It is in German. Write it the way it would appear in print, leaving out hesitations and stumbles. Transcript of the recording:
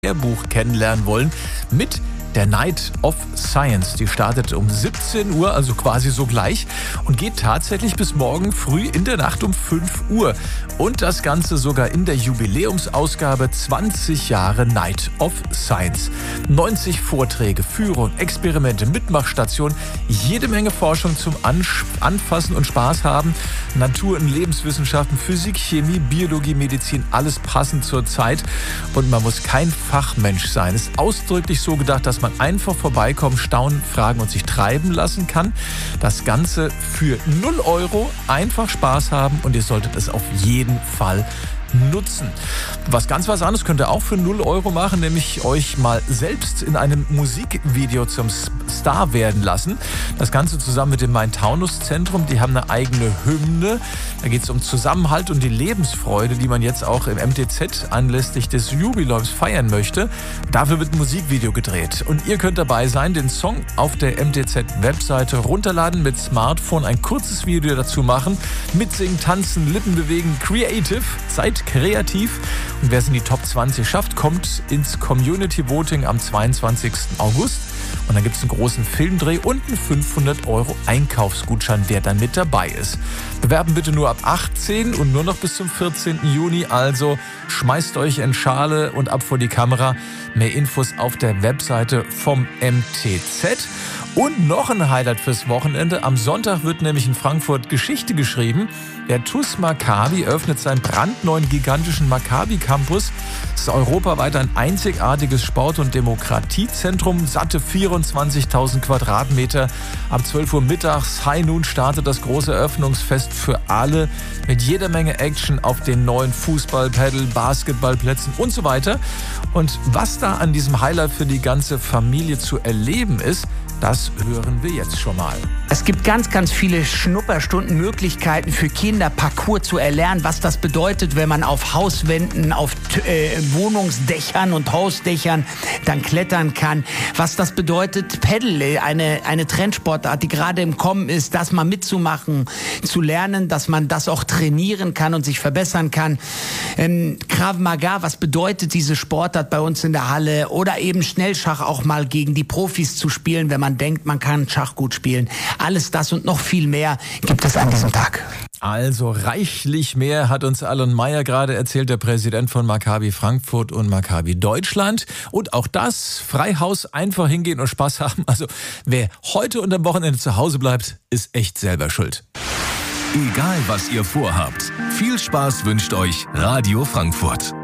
Lehrbuch kennenlernen wollen mit der Night of Science. Die startet um 17 Uhr, also quasi sogleich, und geht tatsächlich bis morgen früh in der Nacht um 5 Uhr. Und das Ganze sogar in der Jubiläumsausgabe 20 Jahre Night of Science. 90 Vorträge, Führung, Experimente, Mitmachstationen, jede Menge Forschung zum Anfassen und Spaß haben. Natur- und Lebenswissenschaften, Physik, Chemie, Biologie, Medizin, alles passend zur Zeit. Und man muss kein Fachmensch sein. Es ist ausdrücklich so gedacht, dass man einfach vorbeikommen, staunen, fragen und sich treiben lassen kann. Das Ganze für 0 €, einfach Spaß haben, und ihr solltet es auf jeden Fall nutzen. Was anderes könnt ihr auch für 0 € machen, nämlich euch mal selbst in einem Musikvideo zum Star werden lassen. Das Ganze zusammen mit dem Main-Taunus-Zentrum. Die haben eine eigene Hymne. Da geht es um Zusammenhalt und die Lebensfreude, die man jetzt auch im MTZ anlässlich des Jubiläums feiern möchte. Dafür wird ein Musikvideo gedreht. Und ihr könnt dabei sein, den Song auf der MTZ-Webseite runterladen, mit Smartphone ein kurzes Video dazu machen, mitsingen, tanzen, Lippen bewegen, creative, seid kreativ. Und wer es in die Top 20 schafft, kommt ins Community Voting am 22. August. Und dann gibt es einen großen Filmdreh und einen 500 € Einkaufsgutschein, der dann mit dabei ist. Bewerben bitte nur ab 18 und nur noch bis zum 14. Juni. Also schmeißt euch in Schale und ab vor die Kamera. Mehr Infos auf der Webseite vom MTZ. Und noch ein Highlight fürs Wochenende. Am Sonntag wird nämlich in Frankfurt Geschichte geschrieben. Der TuS Maccabi öffnet seinen brandneuen gigantischen Maccabi-Campus. Es ist europaweit ein einzigartiges Sport- und Demokratiezentrum. Satte 24.000 Quadratmeter. Ab 12 Uhr mittags, High Noon, startet das große Eröffnungsfest für alle. Mit jeder Menge Action auf den neuen Fußball-, Paddle-, Basketballplätzen und so weiter. Und was da an diesem Highlight für die ganze Familie zu erleben ist, das hören wir jetzt schon mal. Es gibt ganz, ganz viele Schnupperstunden, Möglichkeiten für Kinder, Parcours zu erlernen, was das bedeutet, wenn man auf Hauswänden, auf Wohnungsdächern und Hausdächern dann klettern kann. Was das bedeutet, Paddle, eine Trendsportart, die gerade im Kommen ist, das mal mitzumachen, zu lernen, dass man das auch trainieren kann und sich verbessern kann. Krav Maga, was bedeutet diese Sportart bei uns in der Halle? Oder eben Schnellschach auch mal gegen die Profis zu spielen, wenn man denkt, man kann Schach gut spielen. Alles das und noch viel mehr gibt es an diesem Tag. Also reichlich mehr hat uns Alan Meyer gerade erzählt, der Präsident von Maccabi Frankfurt und Maccabi Deutschland. Und auch das, Freihaus, einfach hingehen und Spaß haben. Also wer heute und am Wochenende zu Hause bleibt, ist echt selber schuld. Egal was ihr vorhabt, viel Spaß wünscht euch Radio Frankfurt.